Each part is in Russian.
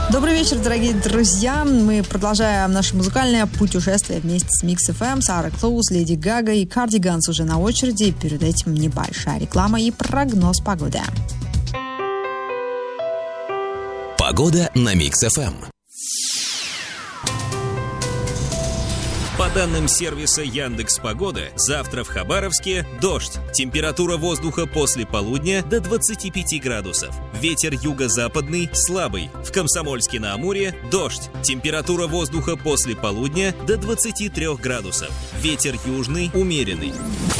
Добрый вечер, дорогие друзья. Мы продолжаем наше музыкальное путешествие вместе с Mix FM. Сара Клоуз, Леди Гага и Cardigans уже на очереди. Перед этим небольшая реклама и прогноз погоды. Погода на Mix FM. По данным сервиса Яндекс.Погода, завтра в Хабаровске дождь. Температура воздуха после полудня до 25 градусов. Ветер юго-западный слабый. В Комсомольске-на-Амуре дождь. Температура воздуха после полудня до 23 градусов. Ветер южный умеренный.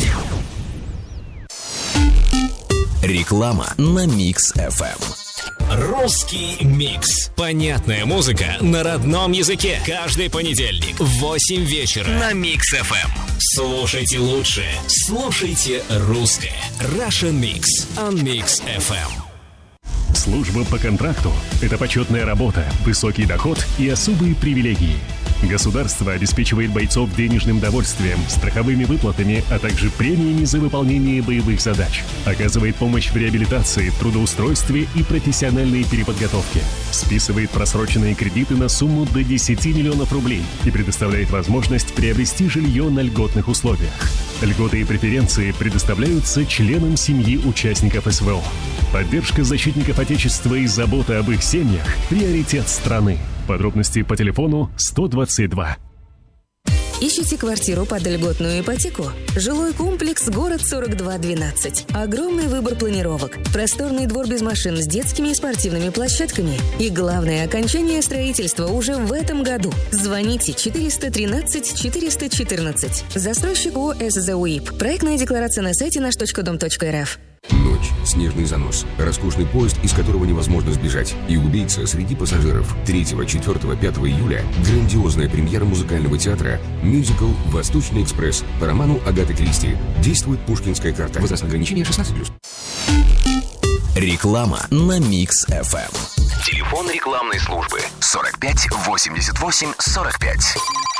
Реклама на Mix FM. Русский микс. Понятная музыка на родном языке. Каждый понедельник в 8 вечера на Mix FM. Слушайте лучшее. Слушайте русское. Russian Mix on Mix FM. Служба по контракту – это почетная работа, высокий доход и особые привилегии. Государство обеспечивает бойцов денежным довольствием, страховыми выплатами, а также премиями за выполнение боевых задач. Оказывает помощь в реабилитации, трудоустройстве и профессиональной переподготовке. Списывает просроченные кредиты на сумму до 10 миллионов рублей и предоставляет возможность приобрести жилье на льготных условиях. Льготы и преференции предоставляются членам семьи участников СВО. Поддержка защитников Отечества и забота об их семьях – приоритет страны. Подробности по телефону 122. Ищите квартиру под льготную ипотеку? Жилой комплекс «Город 4212». Огромный выбор планировок, просторный двор без машин с детскими и спортивными площадками и, главное, окончание строительства уже в этом году. Звоните 413 414. Застройщик ООО «СЗУИП». Проектная декларация на сайте наш.дом.рф. Ночь, снежный занос, роскошный поезд, из которого невозможно сбежать, и убийца среди пассажиров. 3, 4, 5 июля грандиозная премьера музыкального театра мюзикл «Восточный экспресс» по роману Агаты Кристи. Действует Пушкинская карта. Возрастное ограничение 16+. Реклама на Mix FM. Телефон рекламной службы 45 88 45.